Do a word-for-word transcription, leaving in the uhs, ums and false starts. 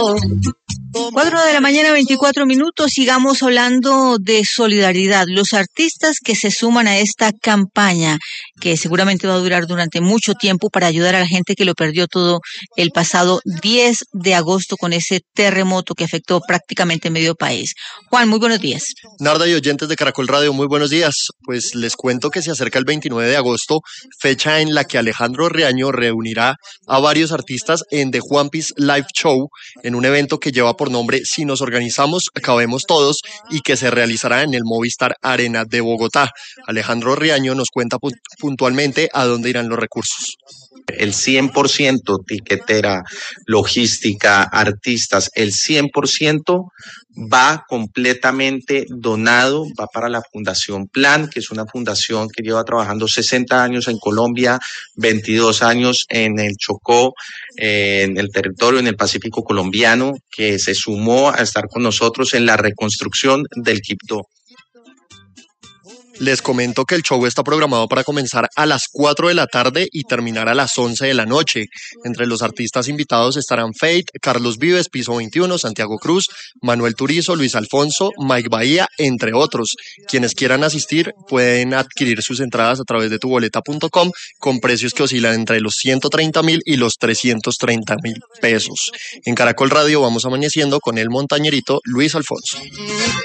Cuatro de la mañana, veinticuatro minutos, sigamos hablando de solidaridad. Los artistas que se suman a esta campaña, que seguramente va a durar durante mucho tiempo para ayudar a la gente que lo perdió todo el pasado diez de agosto con ese terremoto que afectó prácticamente medio país. Juan, muy buenos días. Narda y oyentes de Caracol Radio, muy buenos días. Pues les cuento que se acerca el veintinueve de agosto, fecha en la que Alejandro Riaño reunirá a varios artistas en The Juanpis Live Show, en un evento que lleva por nombre Si nos organizamos, cabemos todos, y que se realizará en el Movistar Arena de Bogotá. Alejandro Riaño nos cuenta pu- puntualmente a dónde irán los recursos. El cien por ciento, tiquetera, logística, artistas, el cien por ciento va completamente donado, va para la Fundación Plan, que es una fundación que lleva trabajando sesenta años en Colombia, veintidós años en el Chocó, eh, en el territorio, en el Pacífico colombiano, que se sumó a estar con nosotros en la reconstrucción del Quibdó. Les comento que el show está programado para comenzar a las cuatro de la tarde y terminar a las once de la noche. Entre los artistas invitados estarán Fate, Carlos Vives, Piso veintiuno, Santiago Cruz, Manuel Turizo, Luis Alfonso, Mike Bahía, entre otros. Quienes quieran asistir pueden adquirir sus entradas a través de tuboleta punto com con precios que oscilan entre los ciento treinta mil y los trescientos treinta mil pesos. En Caracol Radio vamos amaneciendo con el montañerito Luis Alfonso.